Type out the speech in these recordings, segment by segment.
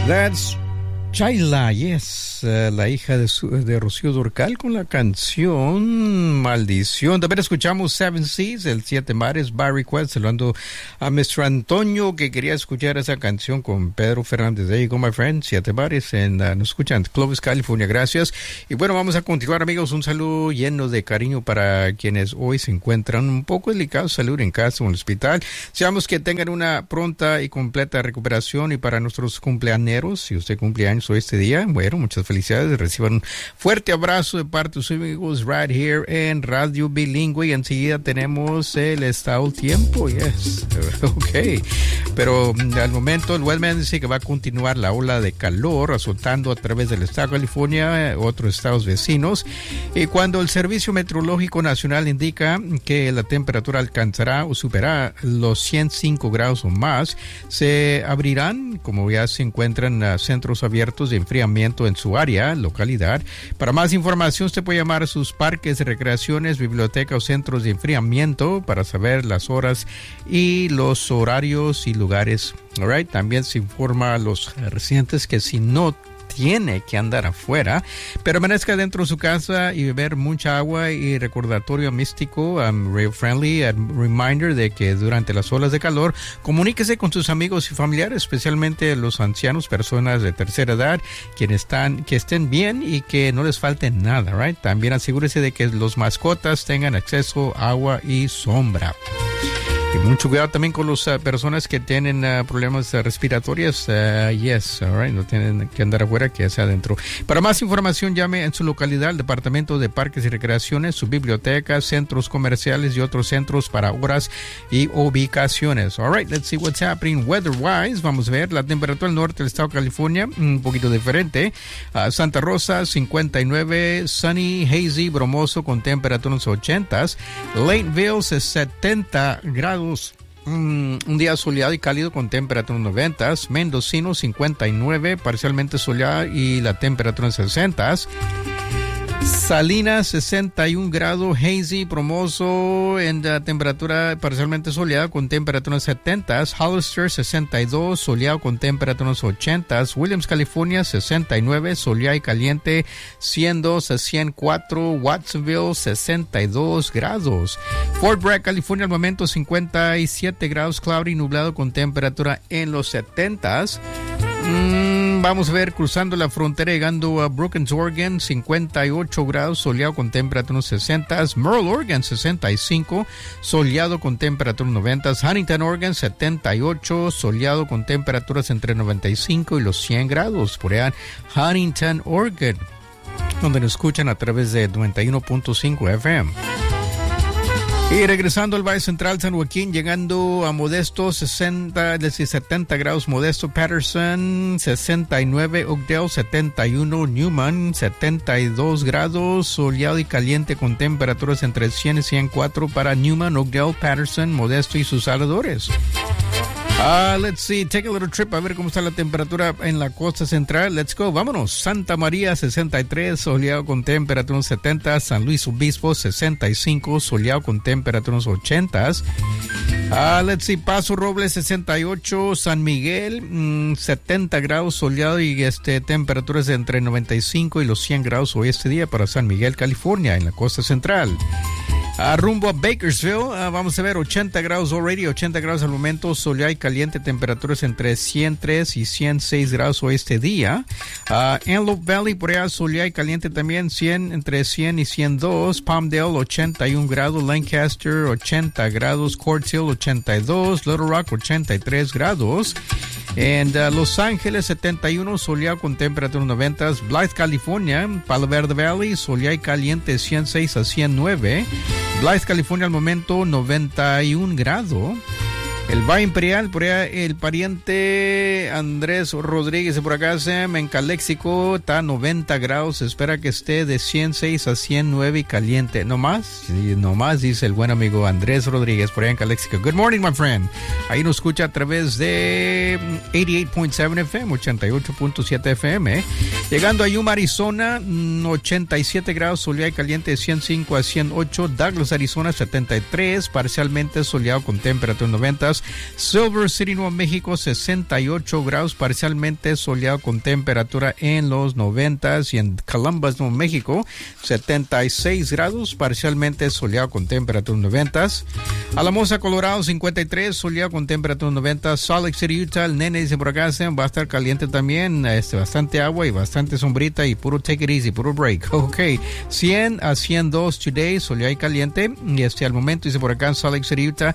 That's Chayla, yes, la hija de Rocío Dúrcal con la canción Maldición. También escuchamos Seven Seas, el Siete Mares, by request, saludando a Mr. Antonio que quería escuchar esa canción con Pedro Fernández. There you go, my friend, Siete Mares, nos escuchan Clovis, California, gracias. Y bueno, vamos a continuar, amigos, un saludo lleno de cariño para quienes hoy se encuentran un poco delicados, salud en casa o en el hospital. Deseamos que tengan una pronta y completa recuperación, y para nuestros cumpleañeros, si usted cumple años hoy este día, bueno, muchas felicidades, reciban un fuerte abrazo de parte de sus amigos right here en Radio Bilingüe. Y enseguida tenemos el estado del tiempo, yes, ok, pero al momento el weatherman dice que va a continuar la ola de calor azotando a través del estado de California, otros estados vecinos, y cuando el Servicio Meteorológico Nacional indica que la temperatura alcanzará o superará los 105 grados o más, se abrirán, como ya se encuentran centros abiertos de enfriamiento en su área, localidad. Para más información, usted puede llamar a sus parques de recreaciones, bibliotecas o centros de enfriamiento para saber las horas y los horarios y lugares. All right. También se informa a los residentes que si no tiene que andar afuera, permanezca dentro de su casa y beber mucha agua. Y recordatorio místico, real friendly reminder de que durante las olas de calor comuníquese con sus amigos y familiares, especialmente los ancianos, personas de tercera edad, que estén bien y que no les falte nada, right? También asegúrese de que los mascotas tengan acceso a agua y sombra. Y mucho cuidado también con las personas que tienen problemas respiratorios. Yes, all right, no tienen que andar afuera, que sea adentro. Para más información, llame en su localidad al Departamento de Parques y Recreaciones, su biblioteca, centros comerciales y otros centros para horas y ubicaciones. All right, let's see what's happening weather-wise. Vamos a ver la temperatura al norte del estado de California, un poquito diferente. Santa Rosa, 59, sunny, hazy, bromoso, con temperaturas 80s. Lakeville, 70 grados. Un día soleado y cálido con temperatura en 90. Mendocino 59, parcialmente soleado y la temperatura en 60. Salinas 61 grados, hazy, bromoso, en la temperatura parcialmente soleada con temperatura en 70. Hollister 62, soleado con temperatura en 80. Williams, California 69, soleado y caliente 102 a 104. Watsonville 62 grados. Fort Bragg, California al momento 57 grados, cloudy, nublado con temperatura en los 70. Vamos a ver, cruzando la frontera, llegando a Brookings, Oregon, 58 grados, soleado con temperatura 60. Merle, Oregon, 65, soleado con temperatura 90. Huntington, Oregon, 78, soleado con temperaturas entre 95 y los 100 grados. Por allá, Huntington, Oregon, donde nos escuchan a través de 91.5 FM. Y regresando al Valle Central, San Joaquín, llegando a Modesto, 70 grados, Modesto, Patterson, 69, Oakdale, 71, Newman, 72 grados, soleado y caliente con temperaturas entre 100 y 104 para Newman, Oakdale, Patterson, Modesto y sus alrededores. Let's see, take a little trip a ver cómo está la temperatura en la costa central. Let's go, vámonos. Santa María, 63, soleado con temperatura 70. San Luis Obispo, 65, soleado con temperatura 80. Let's see, Paso Robles, 68. San Miguel, 70 grados, soleado y temperaturas de entre 95 y los 100 grados hoy este día para San Miguel, California, en la costa central. Rumbo a Bakersfield, vamos a ver 80 grados already, 80 grados al momento, soleado y caliente, temperaturas entre 103 y 106 grados hoy este día. Antelope Valley, por allá soleado y caliente también, entre 100 y 102. Palmdale, 81 grados. Lancaster, 80 grados. Quartz Hill, 82. Little Rock, 83 grados. En Los Ángeles, 71, soleado con temperatura 90. Blythe, California, Palo Verde Valley, soleado y caliente, 106 a 109. Blythe, California, al momento 91 grados. El Valle Imperial, por allá el pariente Andrés Rodríguez, por acá en Calexico, está a 90 grados, se espera que esté de 106 a 109 y caliente. ¿No más? Sí, no más, dice el buen amigo Andrés Rodríguez, por allá en Calexico. Good morning, my friend. Ahí nos escucha a través de 88.7 FM, 88.7 FM. Llegando a Yuma, Arizona, 87 grados, soleado y caliente de 105 a 108. Douglas, Arizona, 73, parcialmente soleado con temperatura 90. Silver City, Nuevo México, 68 grados, parcialmente soleado con temperatura en los 90. Y en Columbus, Nuevo México, 76 grados, parcialmente soleado con temperatura 90. Alamosa, Colorado, 53, soleado con temperatura 90. Salt Lake City, Utah, el nene dice por acá, va a estar caliente también, bastante agua y bastante sombrita y puro take it easy, puro break. Ok, 100 a 102 today, soleado y caliente. Y al momento dice por acá en Salt Lake City, Utah,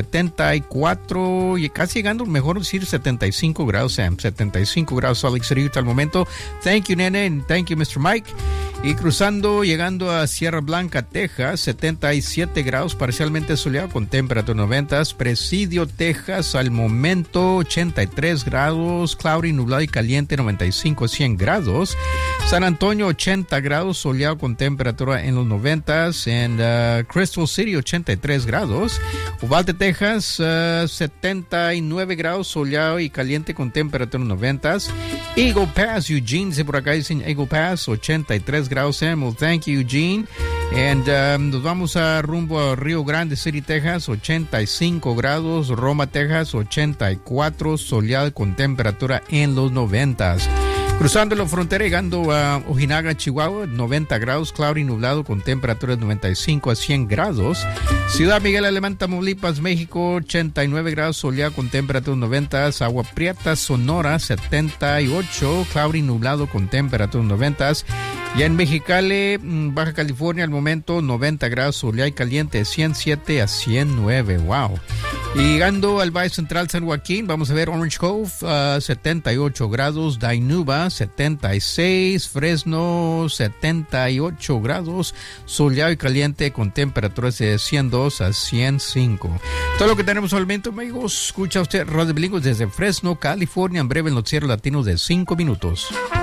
74 y casi llegando, mejor decir 75 grados, Sam. 75 grados Salt Lake City, Utah al momento. Thank you, nene, and thank you, Mr. Mike. Y cruzando, llegando a Sierra Blanca, Texas, 77 grados, parcialmente soleado con temperatura 90. Presidio, Texas, al momento 83 grados, cloudy, nublado y caliente, 95 a 100 grados. San Antonio, 80 grados, soleado con temperatura en los 90. En Crystal City, 83 grados. Uvalde, Texas, 79 grados, soleado y caliente con temperatura en los 90. Eagle Pass, Eugene, por acá dicen Eagle Pass, 83 grados, Samuel. Thank you, Eugene. And nos vamos a rumbo a Rio Grande City, Texas, 85 grados. Roma, Texas, 84, soleado con temperatura en los 90. Cruzando la frontera, llegando a Ojinaga, Chihuahua, 90 grados, cloudy, nublado, con temperaturas 95 a 100 grados. Ciudad Miguel Alemán, Tamaulipas, México, 89 grados, soleado, con temperaturas 90. Agua Prieta, Sonora, 78, cloudy, nublado, con temperaturas 90. Ya en Mexicali, Baja California, al momento 90 grados, soleado y caliente, 107 a 109. Wow. Y llegando al Valle Central San Joaquín, vamos a ver Orange Cove, 78 grados, Dinuba, 76, Fresno, 78 grados, soleado y caliente con temperaturas de 102 a 105. Todo lo que tenemos al momento, amigos. Escucha usted Radio Bilingües desde Fresno, California. En breve, el noticiero latino de 5 minutos.